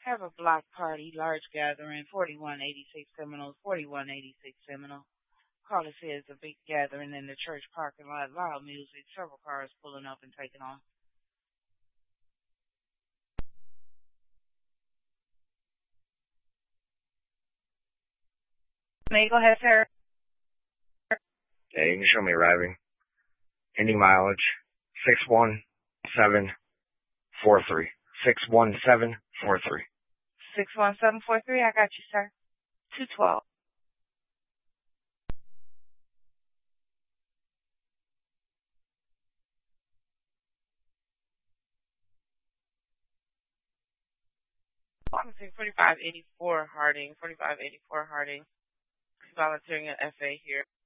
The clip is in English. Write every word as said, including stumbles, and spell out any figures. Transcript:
Have a block party, large gathering, forty-one eighty-six Seminole, forty-one eighty-six Seminole. Caller says a big gathering in the church parking lot, loud music, several cars pulling up and taking off. May you go ahead, sir? Yeah, you can show me arriving. Ending mileage, six one seven four three. six one seven four three. six one seven four three, I got you, sir. two twelve. I'm saying forty-five eighty-four Harding, forty-five eighty-four Harding. Volunteering at F A here.